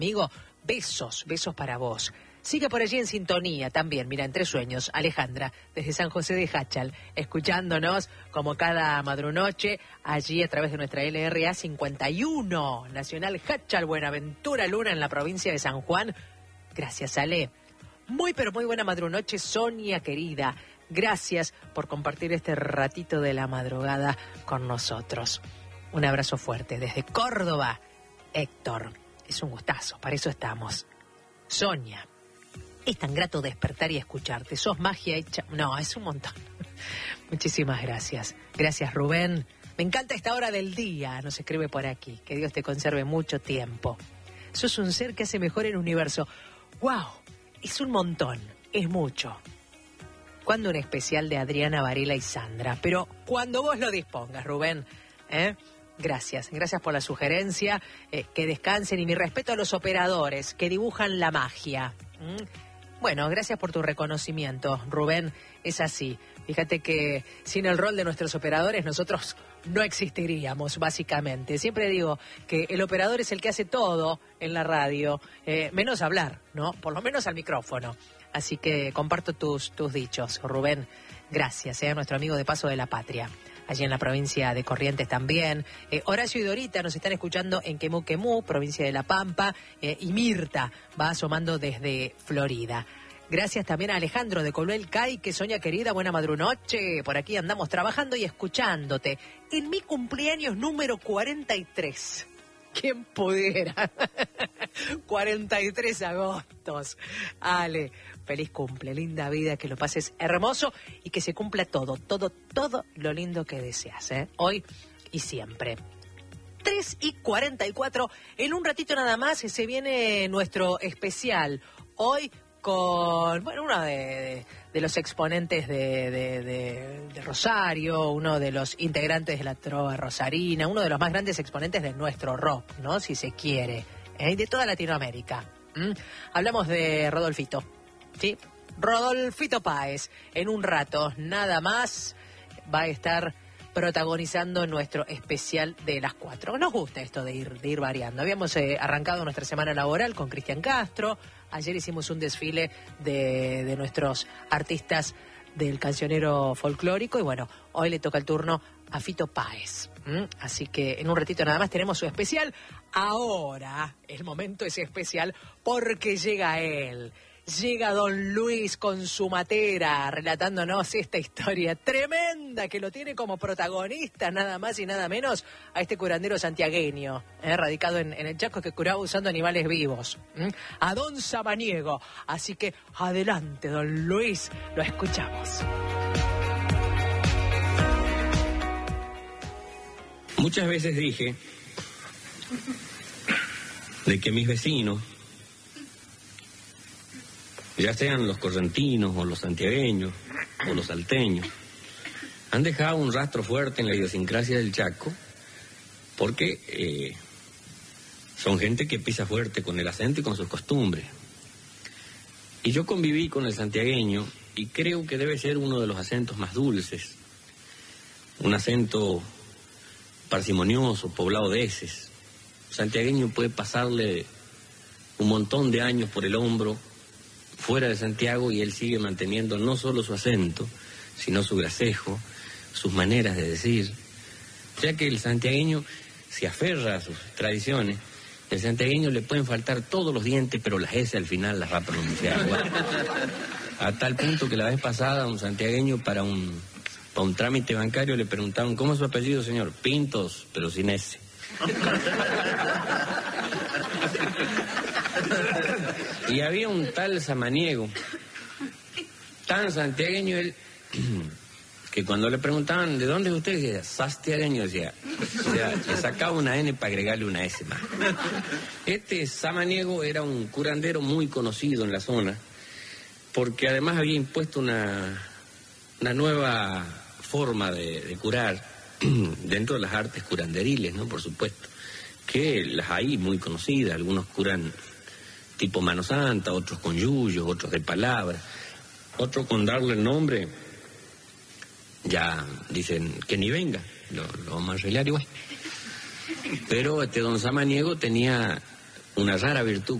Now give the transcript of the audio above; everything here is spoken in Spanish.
amigo, besos para vos. Sigue por allí en sintonía también, mira, entre sueños, Alejandra, desde San José de Jáchal, escuchándonos como cada madrunoche, allí a través de nuestra LRA 51, Nacional Jáchal, Buenaventura Luna, en la provincia de San Juan. Gracias, Ale. Muy, pero muy buena madrunoche, Sonia querida. Gracias por compartir este ratito de la madrugada con nosotros. Un abrazo fuerte desde Córdoba, Héctor. Es un gustazo, para eso estamos. Sonia. Es tan grato despertar y escucharte. Sos magia hecha... No, es un montón. Muchísimas gracias. Gracias, Rubén. Me encanta esta hora del día, nos escribe por aquí. Que Dios te conserve mucho tiempo. Sos un ser que hace mejor el universo. ¡Wow! Es un montón. Es mucho. ¿Cuándo un especial de Adriana Varela y Sandra? Pero cuando vos lo dispongas, Rubén. Gracias por la sugerencia. Que descansen y mi respeto a los operadores que dibujan la magia. Bueno, gracias por tu reconocimiento, Rubén. Es así. Fíjate que sin el rol de nuestros operadores nosotros no existiríamos, básicamente. Siempre digo que el operador es el que hace todo en la radio, menos hablar, ¿no? Por lo menos al micrófono. Así que comparto tus dichos, Rubén. Gracias, a nuestro amigo de Paso de la Patria. Allí en la provincia de Corrientes también. Horacio y Dorita nos están escuchando en Quemú, provincia de La Pampa, y Mirta va asomando desde Florida. Gracias también a Alejandro de Coluel Caique, Sonia querida, buena madrunoche. Por aquí andamos trabajando y escuchándote. En mi cumpleaños número 43. ¿Quién pudiera? 43 agostos. Ale, feliz cumple, linda vida, que lo pases hermoso y que se cumpla todo lo lindo que deseas, hoy y siempre. 3:44, en un ratito nada más se viene nuestro especial. Hoy con, bueno, uno de los exponentes de Rosario, uno de los integrantes de la trova rosarina, uno de los más grandes exponentes de nuestro rock, ¿no? Si se quiere, de toda Latinoamérica. Hablamos de Rodolfito, ¿sí? Rodolfito Páez, en un rato, nada más, va a estar protagonizando nuestro especial de las 4. Nos gusta esto de ir variando. Habíamos arrancado nuestra semana laboral con Cristian Castro. Ayer hicimos un desfile de nuestros artistas del cancionero folclórico y bueno, hoy le toca el turno a Fito Páez. Así que en un ratito nada más tenemos su especial. Ahora el momento es especial porque llega él. Llega don Luis con su matera relatándonos esta historia tremenda que lo tiene como protagonista nada más y nada menos a este curandero santiagueño, radicado en el Chaco, que curaba usando animales vivos, a don Samaniego. Así que adelante, don Luis, lo escuchamos. Muchas veces dije de que mis vecinos, ya sean los correntinos o los santiagueños o los salteños, han dejado un rastro fuerte en la idiosincrasia del Chaco porque son gente que pisa fuerte con el acento y con sus costumbres. Y yo conviví con el santiagueño y creo que debe ser uno de los acentos más dulces, un acento parsimonioso, poblado de eses. El santiagueño puede pasarle un montón de años por el hombro fuera de Santiago y él sigue manteniendo no solo su acento, sino su gracejo, sus maneras de decir. Ya que el santiagueño se aferra a sus tradiciones, el santiagueño le pueden faltar todos los dientes, pero las S al final las va a pronunciar igual. A tal punto que la vez pasada un santiagueño para un trámite bancario le preguntaron: ¿cómo es su apellido, señor? Pintos, pero sin S. Y había un tal Samaniego, tan santiagueño él, que cuando le preguntaban ¿de dónde es usted? Decía sastiagueño, decía. O sea, le sacaba una N para agregarle una S más. Este Samaniego era un curandero muy conocido en la zona, porque además había impuesto una nueva forma de curar dentro de las artes curanderiles, ¿no? Por supuesto, que las hay muy conocidas. Algunos curan tipo mano santa, otros con yuyos, otros de palabra, otros con darle el nombre, ya dicen que ni venga, lo vamos a arreglar igual. Pero don Samaniego tenía una rara virtud